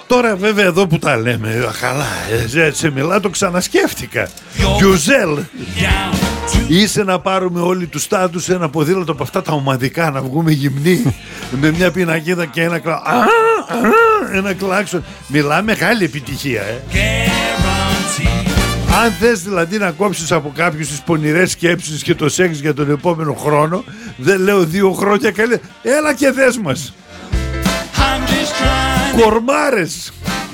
Τώρα βέβαια εδώ που τα λέμε, καλά, σε μιλά, το ξανασκέφτηκα. Γιουζέλ, είσαι να πάρουμε όλοι τους στάτους ένα ποδήλατο από αυτά τα ομαδικά, να βγούμε γυμνοί με μια πινακίδα και ένα κλάξον. Μιλά μεγάλη επιτυχία, Αν θες δηλαδή να κόψεις από κάποιους τις πονηρές σκέψεις και το σεξ για τον επόμενο χρόνο, δεν λέω 2 χρόνια καλή, έλα και δες μας. Κορμάρες.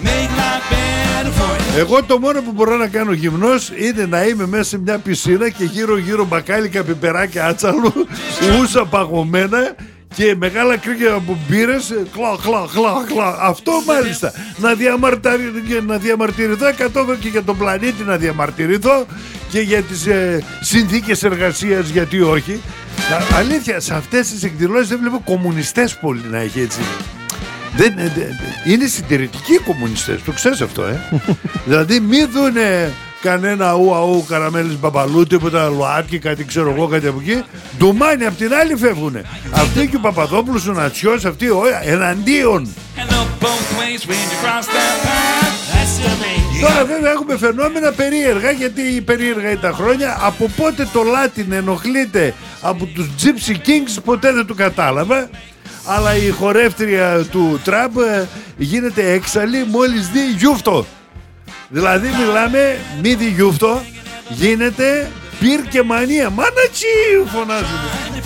Εγώ το μόνο που μπορώ να κάνω γυμνός είναι να είμαι μέσα σε μια πισίνα και γύρω γύρω μπακάλικα, πιπεράκια, άτσαλου, ούσα παγωμένα και μεγάλα κρύκια από μπύρες, κλα. Αυτό μάλιστα. Να διαμαρτυρηθώ 100 και για τον πλανήτη να διαμαρτυρηθώ και για τις συνθήκες εργασίας, γιατί όχι. Αλήθεια, σε αυτές τις εκδηλώσεις δεν βλέπω κομμουνιστές πολύ να έχει έτσι. Είναι συντηρητικοί οι κομμουνιστές, το ξέρεις αυτό, Δηλαδή μη δούνε κανένα ουαού καραμέλης μπαμπαλού, τίποτα ΛΟΑΤΚΙ, κάτι ξέρω εγώ, κάτι από εκεί. Ντουμάνι απ' την άλλη φεύγουνε. Αυτοί και ο Παπαδόπουλος, ο Νατσιός, αυτοί εναντίον. Τώρα βέβαια έχουμε φαινόμενα περίεργα, γιατί περίεργα είναι τα χρόνια. Από πότε το Λάτιν ενοχλείται από τους Gypsy Kings ποτέ δεν το κατάλαβα. Αλλά η χορεύτρια του Τραμπ γίνεται έξαλλη μόλις δει γιούφτο. Δηλαδή μιλάμε, μη δει γιούφτο, γίνεται πυρ και μανία. Μάνατσι φωνάζουν.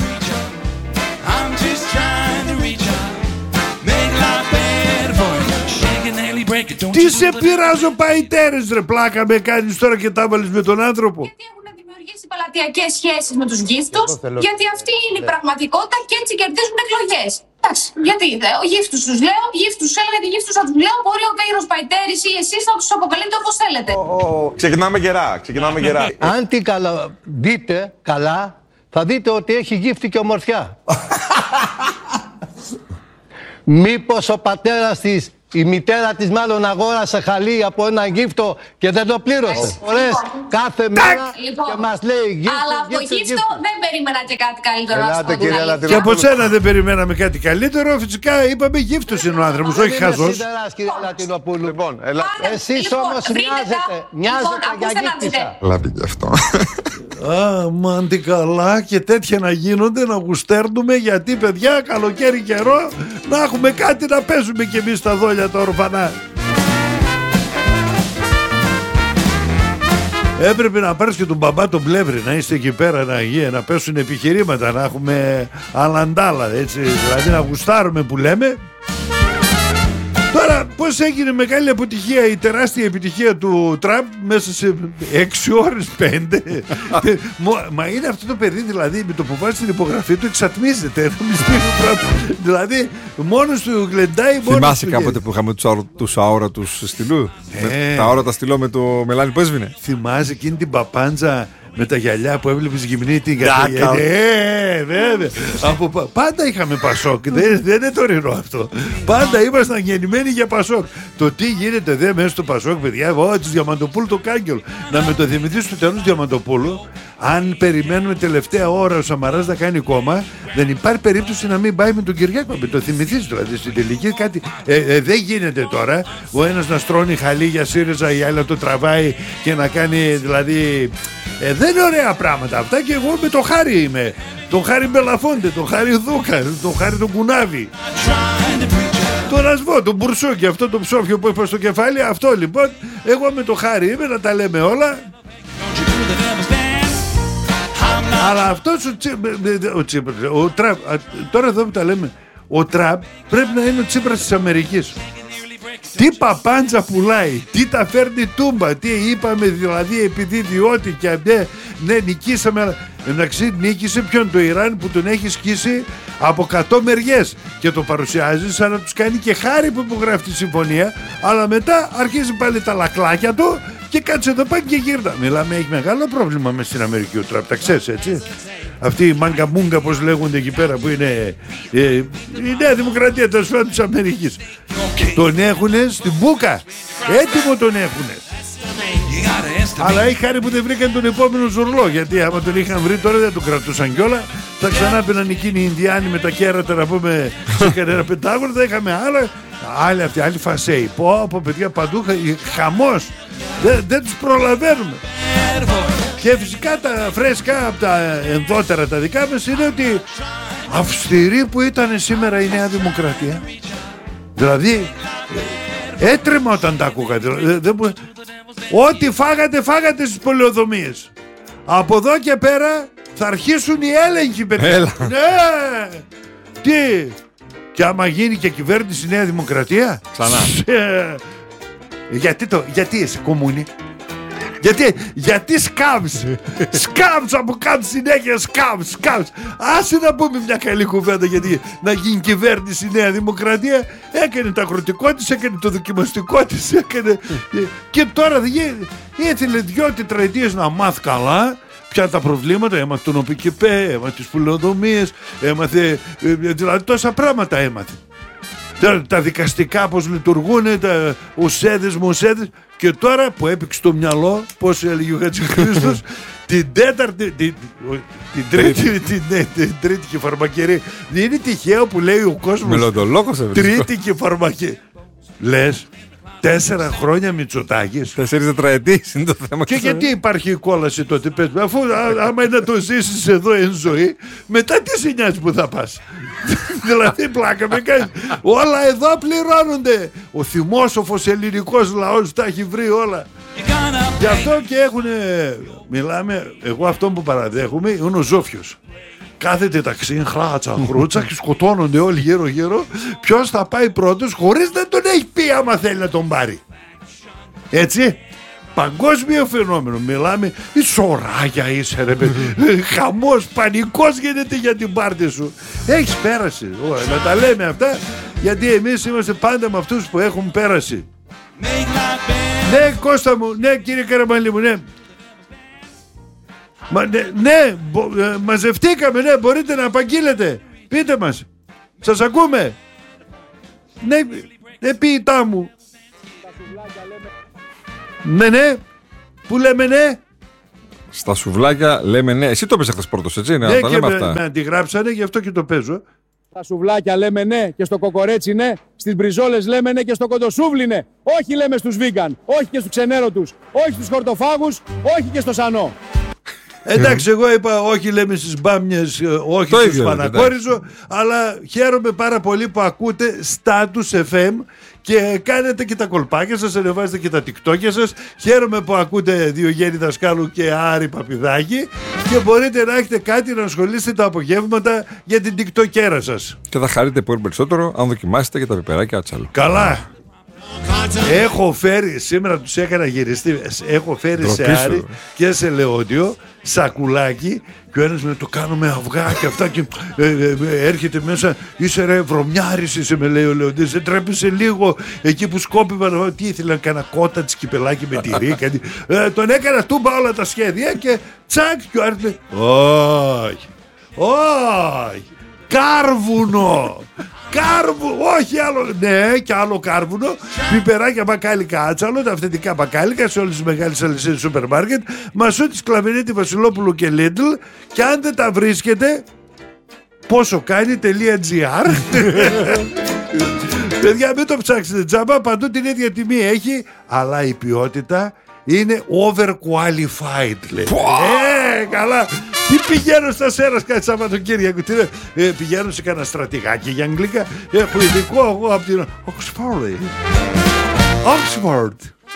Τι σε πειράζω παϊτέρες ρε, πλάκα με κάνεις τώρα και τα βάλεις με τον άνθρωπο. Γιατί έχουν δημιουργήσει πελατειακές σχέσεις με τους γύφτους, γιατί αυτή είναι η πραγματικότητα και έτσι κερδίζουν εκλογές. Εντάξει, γιατί γύφτους τους λέω, γύφτους έλεγα, γύφτους θα τους λέω, μπορεί ο Καΐρος Παϊτέρης ή εσείς να τους αποκαλείτε όπως θέλετε. Ξεκινάμε γερά. Αν την δείτε καλά, θα δείτε ότι έχει γύφτη και ομορφιά. Μήπως ο πατέρας της, η μητέρα της μάλλον αγόρασε χαλί από ένα γύφτο και δεν το πλήρωσε. Φορές κάθε μέρα και μας λέει γύφτο. Αλλά από γύφτο δεν περίμενα και κάτι καλύτερο. Και από σένα δεν περιμέναμε κάτι καλύτερο. Φυσικά είπαμε γύφτος είναι ο άνθρωπος, όχι χαζός. Λοιπόν, εσείς όμως μοιάζετε για γύφτησα. Λάβει γι' αυτό. Μάντι καλά, και τέτοια να γίνονται, να γουστέρνουμε, γιατί παιδιά καλοκαίρι καιρό να έχουμε κάτι να παίζουμε κι εμείς τα δόλια τα ορφανά. Έπρεπε να πάρεις και τον μπαμπά τον Πλεύρη, να είστε εκεί πέρα να πέσουν επιχειρήματα, να έχουμε αλαντάλα, έτσι, δηλαδή να γουστάρουμε που λέμε. Τώρα πώς έγινε μεγάλη αποτυχία, η τεράστια επιτυχία του Τραμπ μέσα σε 6 ώρες, 5. Μα είναι αυτό το παιδί, δηλαδή με το που βάζει την υπογραφή του εξατμίζεται. Δηλαδή μόνος του γλεντάει. Θυμάσαι κάποτε που είχαμε τους αόρατους στυλού, τα αόρατα στυλό με το μελάνι που έσβηνε. Θυμάσαι εκείνη την παπάντζα με τα γυαλιά που έβλεπες γυμνή την καταγιά. Βέβαια. Πάντα είχαμε Πασόκ. Δεν είναι τωρινό αυτό. Πάντα ήμασταν γεννημένοι για Πασόκ. Το τι γίνεται δε μέσα στο Πασόκ, παιδιά, της Διαμαντοπούλου το κάγκελο. Να με το θυμηθείς του τέλους Διαμαντοπούλου. Αν περιμένουμε τελευταία ώρα ο Σαμαράς να κάνει κόμμα, δεν υπάρχει περίπτωση να μην πάει με τον Κυριάκο. Με το θυμηθείς δηλαδή στην τελική κάτι. Δεν γίνεται τώρα ο ένας να στρώνει χαλί για ΣΥΡΙΖΑ, η άλλη να το τραβάει και να κάνει δηλαδή. Δεν είναι ωραία πράγματα αυτά, και εγώ με το Χάρη είμαι. Τον Χάρη Μπελαφόντε, τον Χάρη Δούκα, τον Χάρη τον Κουνάβη, τον Ασβό, τον Μπουρσούκι, αυτό το ψόφιο που είπα στο κεφάλι. Αυτό λοιπόν, εγώ με το Χάρη είμαι, να τα λέμε όλα. Αλλά αυτός ο Τραμπ, τώρα εδώ που τα λέμε, ο Τραμπ πρέπει να είναι ο Τσίπρας της Αμερικής. Τι παπάντζα πουλάει, τι τα φέρνει τούμπα, τι είπαμε δηλαδή, επειδή διότι και ναι νικήσαμε. Εντάξει, νίκησε ποιον? Το Ιράν που τον έχει σκίσει από 100 μεριές και το παρουσιάζει σαν να τους κάνει και χάρη που υπογράφει τη συμφωνία, αλλά μετά αρχίζει πάλι τα λακλάκια του και κάτσε εδώ πάνε και γύρνα. Μιλάμε, έχει μεγάλο πρόβλημα μες στην Αμερική ο Τραμπ, τα ξέρεις έτσι. Αυτή η μάγκα μούγκα πως λέγονται εκεί πέρα που είναι η Νέα Δημοκρατία τέλος πάντων της Αμερικής. Τον έχουνε στην μπούκα, έτοιμο τον έχουνε. Αλλά έχει χάρη που δεν βρήκαν τον επόμενο Ζουρλό, γιατί άμα τον είχαν βρει τώρα δεν τον κρατούσαν κιόλα. Θα ξανά πέναν εκείνοι οι Ινδιάνοι με τα κέρατα να πούμε σε κανένα πεντάγωνο, θα είχαμε άλλα Άλλοι αυτοί, άλλοι φασέοι. Πω παιδιά, παντού χαμός. Δεν τους προλαβαίνουμε. Και φυσικά τα φρέσκα από τα ενδότερα τα δικά μας είναι ότι αυστηρή που ήταν σήμερα η Νέα Δημοκρατία. Δηλαδή έτρεμα όταν τα άκουγα. Ό,τι φάγατε στις πολεοδομίες. Από εδώ και πέρα θα αρχίσουν οι έλεγχοι, παιδιά. Ναι. Τι? Και άμα γίνει και κυβέρνηση Νέα Δημοκρατία ξανά. Γιατί είσαι κομμούνι? Γιατί σκάμψ από κάτω συνέχεια, σκάμψ. Άσε να πούμε μια καλή κουβέντα, γιατί να γίνει κυβέρνηση η Νέα Δημοκρατία. Έκανε το αγροτικό της, έκανε το δοκιμαστικό της, και τώρα ήθελε 2 τετραετίες να μάθει καλά ποια τα προβλήματα. Έμαθε τον ΟΠΚΠ, έμαθε τις πουλεοδομίες, έμαθε δηλαδή τόσα πράγματα έμαθε. Τα δικαστικά πως λειτουργούν, τα ουσέδες. Και τώρα που έπαιξε το μυαλό, πώς έλεγε ο Χατζηχρήστος, την τρίτη και φαρμακερή. Δεν είναι τυχαίο που λέει ο κόσμος τρίτη και φαρμακερή. Λες 4 χρόνια Μητσοτάκης. 4 τετραετίες είναι το θέμα. Και γιατί υπάρχει η κόλαση τότε, πες μου, αφού άμα είναι να το ζήσεις εδώ εν ζωή, μετά τι σε νοιάζει που θα πας? Δηλαδή πλάκα με κάνεις. Όλα εδώ πληρώνονται. Ο θυμόσοφος ελληνικός λαός τα έχει βρει όλα. Γι' αυτό και μιλάμε, εγώ αυτό που παραδέχομαι είναι ο Ζόφιος. Κάθεται ταξί, χράτσα, χρούτσα και σκοτώνονται όλοι γύρω. Ποιος θα πάει πρώτος, χωρίς να τον έχει πει άμα θέλει να τον πάρει. Έτσι. Παγκόσμιο φαινόμενο. Μιλάμε, η σωράγια είσαι ρε παιδί. Χαμός, πανικός γίνεται για την πάρτι σου. Έχεις πέρασει. Να τα λέμε αυτά, γιατί εμείς είμαστε πάντα με αυτούς που έχουν πέρασει. Ναι Κώστα μου, ναι κύριε Καραμανλή μου, ναι. Μαζευτήκαμε, ναι, μπορείτε να απαγγείλετε. Πείτε μας, σας ακούμε. Ναι, ποιητά μου. Ναι, που λέμε ναι. Στα σουβλάκια λέμε ναι. Εσύ το πες χθες πρώτος, έτσι, ναι, και τα λέμε αυτά. με αντιγράψανε, γι' αυτό και το παίζω. Στα σουβλάκια λέμε ναι και στο κοκορέτσι ναι. Στις μπριζόλες λέμε ναι και στο κοντοσούβλι ναι. Όχι λέμε στους βίγκαν, όχι και στους ξενέρωτους, όχι στους χορτοφάγους, όχι και στο σανό. Εντάξει, εγώ είπα όχι λέμε στις μπάμιες, όχι στους Πανακόριζο, αλλά χαίρομαι πάρα πολύ που ακούτε Status FM και κάνετε και τα κολπάκια σας, ανεβάζετε και τα TikTokια σας. Χαίρομαι που ακούτε Διογέννη Δασκάλου και Άρη Παπηδάκη και μπορείτε να έχετε κάτι να ασχολείστε τα απογεύματα για την TikTokera σας. Και θα χαρείτε πολύ περισσότερο αν δοκιμάσετε και τα πιπεράκια άτσαλο. Καλά. Έχω φέρει, σήμερα τους έκανα γυριστή, έχω φέρει σε Άρη και σε Λεόντιο σακουλάκι και ο ένας με το κάνω με αυγά και αυτά και έρχεται μέσα, είσαι ρε βρωμιάρης είσαι, με λέει ο Λεοντής, δεν τρέπεσαι λίγο εκεί που σκόπιβα, τι ήθελα να κάνα κότα της κυπελάκι με τυρί, τον έκανα τούμπα όλα τα σχέδια και τσακ και ο Άρης λέει όχι, κάρβουνο, όχι άλλο, ναι, και άλλο κάρβουνο, πιπεράκια μπακάλικα άτσαλο, τα αυθεντικά μπακάλικα σε όλες τις μεγάλες αλυσίδες σούπερ μάρκετ, Μασούτη, Σκλαβενίτη, Βασιλόπουλου και Λίντλ. Και αν δεν τα βρίσκετε, πόσο κάνει.gr. Παιδιά, μην το ψάξετε τζάμπα, παντού την ίδια τιμή έχει, αλλά η ποιότητα είναι overqualified, λέει. Καλά. Τι πηγαίνω στα Σέρας κάτι Σαββατοκύριακο, πηγαίνω σε κανένα στρατηγάκι για αγγλικά, έχω ειδικό εγώ από την Oxford.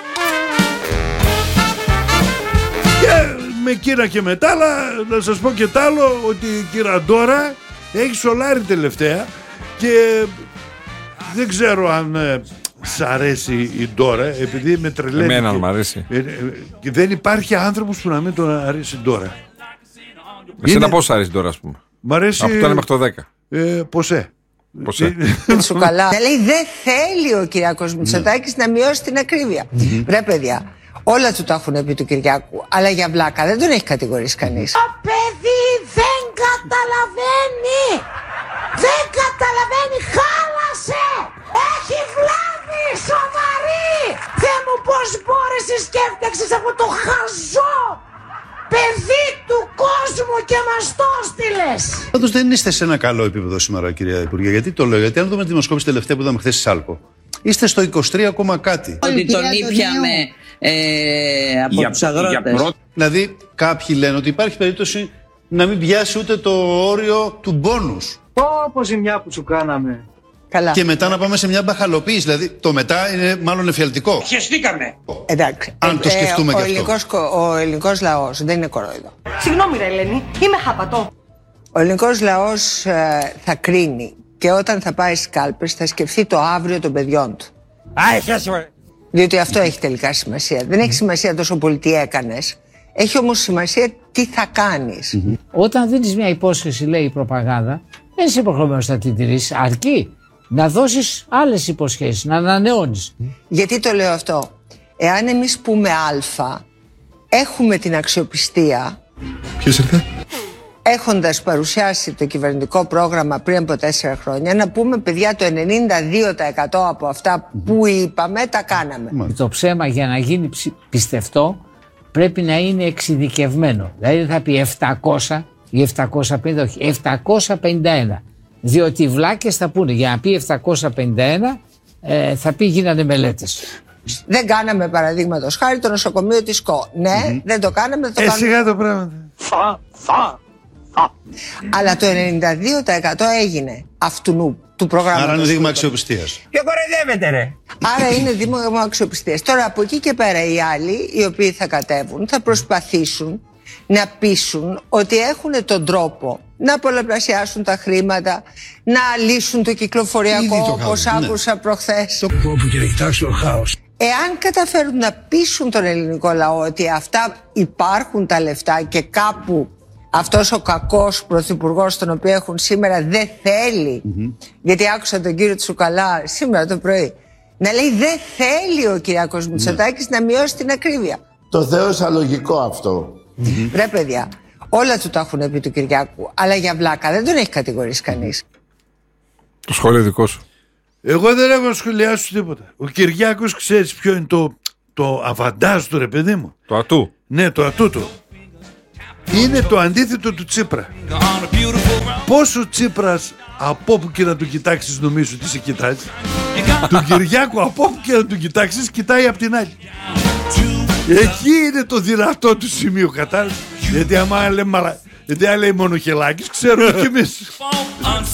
Και με εκείνα και μετά, αλλά να σας πω και τ' άλλο, ότι η κύρα Ντόρα έχει σολάρει τελευταία και δεν ξέρω αν σ' αρέσει η Ντόρα, επειδή με τρελαίνει. Εμένα μ' αρέσει. Δεν υπάρχει άνθρωπος που να μην τον αρέσει η Ντόρα. Εσένα πώς αρέσει τώρα, ας πούμε? Μ' αρέσει. Από το 1 μέχρι το 10. Ποσέ. Σου καλά. Λέει δεν θέλει ο Κυριάκος Μητσοτάκης να μειώσει την ακρίβεια. Βρε παιδιά, όλα του τα έχουν πει του Κυριάκου, αλλά για βλάκα δεν τον έχει κατηγορήσει κανείς. Το παιδί δεν καταλαβαίνει. Δεν καταλαβαίνει, χάλασε. Έχει βλάβη σοβαρή. Θεέ μου, πώς μπόρεσες και έφτιαξες αυτό το χαζό παιδί του κόσμου και μας το στείλες. Πάντως δεν είστε σε ένα καλό επίπεδο σήμερα, κυρία Υπουργέ. Γιατί το λέω? Γιατί αν δούμε τη δημοσκόπηση τελευταία που είδαμε χθες στη Σάλκο, Είστε στο 23, κάτι. Ότι τον ήπιαμε από τους αγρότες. Δηλαδή κάποιοι λένε ότι υπάρχει περίπτωση να μην πιάσει ούτε το όριο του μπόνους. Πω ζημιά που σου κάναμε. Καλά. Και μετά να πάμε σε μια μπαχαλοποίηση. Δηλαδή το μετά είναι μάλλον εφιαλτικό. Χεστήκαμε. Εντάξει. Αν το σκεφτούμε και αυτό. Ο ελληνικός λαός δεν είναι κορόιδο. Συγγνώμη ρε Ελένη, είμαι χαπατό. Ο ελληνικός λαός θα κρίνει και όταν θα πάει στις κάλπες θα σκεφτεί το αύριο των παιδιών του. Διότι αυτό έχει τελικά σημασία. Δεν έχει σημασία τόσο πολύ τι έκανες. Έχει όμως σημασία τι θα κάνεις. Όταν δίνεις μια υπόσχεση, λέει η προπαγάνδα, δεν είσαι υποχρεωμένος να την τηρήσεις. Αρκεί να δώσεις άλλες υποσχέσεις, να ανανεώνεις. Γιατί το λέω αυτό? Εάν εμείς πούμε α, έχουμε την αξιοπιστία. Ποιος ήρθε? Έχοντας παρουσιάσει το κυβερνητικό πρόγραμμα πριν από 4 χρόνια, να πούμε παιδιά το 92% από αυτά που είπαμε τα κάναμε. Το ψέμα για να γίνει πιστευτό πρέπει να είναι εξειδικευμένο. Δηλαδή δεν θα πει 700 ή 750, όχι, 751. Διότι οι βλάκες θα πούνε για να πει 751 θα πει γίνανε μελέτες. Δεν κάναμε παραδείγματος χάρη το νοσοκομείο της ΚΟ. Ναι, δεν το κάναμε, το κάναμε. Σιγά το πράγμα. Αλλά το 92% έγινε αυτού του προγράμματος. Άρα είναι δείγμα αξιοπιστίας. Και κοροϊδεύετε ρε. Άρα είναι δείγμα αξιοπιστίας. Τώρα από εκεί και πέρα οι άλλοι οι οποίοι θα κατέβουν θα προσπαθήσουν να πείσουν ότι έχουν τον τρόπο να πολλαπλασιάσουν τα χρήματα, να λύσουν το κυκλοφοριακό όπως άκουσα προχθές. Εάν καταφέρουν να πείσουν τον ελληνικό λαό ότι αυτά υπάρχουν τα λεφτά και κάπου αυτός ο κακός πρωθυπουργός τον οποίο έχουν σήμερα δεν θέλει, γιατί άκουσα τον κύριο Τσουκαλά σήμερα το πρωί να λέει δεν θέλει ο Κυριάκος Μητσοτάκης να μειώσει την ακρίβεια. Το θεώρησα λογικό αυτό. Ρε παιδιά, όλα του τα έχουν πει του Κυριάκου, αλλά για βλάκα δεν τον έχει κατηγορήσει κανείς. Το σχόλιο δικό σου. Εγώ δεν έχω να σχολιάσω τίποτα. Ο Κυριάκος ξέρεις ποιο είναι το αβαντάζ του, ρε παιδί μου? Το ατού. Ναι, το ατού του. Είναι το αντίθετο του Τσίπρα. Πόσο ο Τσίπρας από όπου και να του κοιτάξεις νομίζω ότι σε κοιτάζει, του Κυριάκου από όπου και να του κοιτάξεις κοιτάει απ' την άλλη. Εκεί είναι το δυνατό του σημείο, κατάλαβες? Γιατί άμα λέει μονοχελάκης ξέρουμε κι εμείς.